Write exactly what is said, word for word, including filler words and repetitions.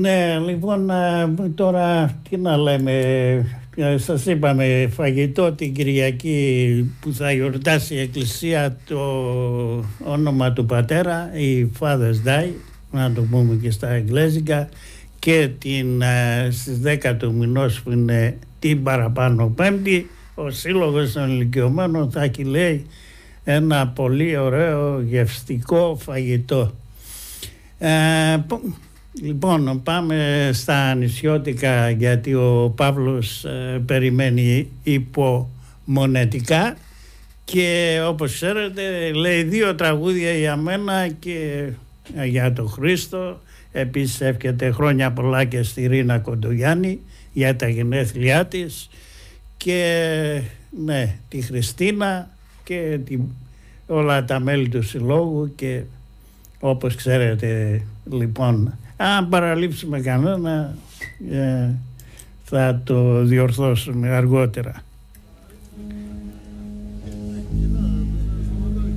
Ναι, λοιπόν, τώρα τι να λέμε, σας είπαμε φαγητό την Κυριακή που θα γιορτάσει η Εκκλησία το όνομα του πατέρα, η Father's Day, να το πούμε και στα εγγλέζικα, και την, στις δέκα του μηνός που είναι την παραπάνω Πέμπτη, ο Σύλλογος των Ηλικιωμένων θα έχει, λέει, ένα πολύ ωραίο γευστικό φαγητό. Ε, Λοιπόν, πάμε στα νησιώτικα, γιατί ο Παύλος ε, περιμένει υπομονετικά και όπως ξέρετε λέει δύο τραγούδια για μένα και ε, για τον Χρήστο. Επίσης εύχεται χρόνια πολλά και στη Ρίνα Κοντογιάννη για τα γενέθλιά της και ναι, τη Χριστίνα και τη, όλα τα μέλη του συλλόγου και όπως ξέρετε λοιπόν, αν παραλείψουμε κανένα ε, θα το διορθώσουμε αργότερα.